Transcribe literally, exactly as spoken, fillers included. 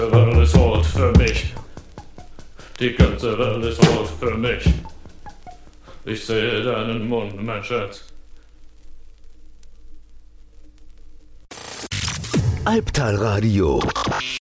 Welt ist rot für mich. Die ganze Welt ist rot für mich. Ich sehe deinen Mund, mein Schatz. Albtal Radio.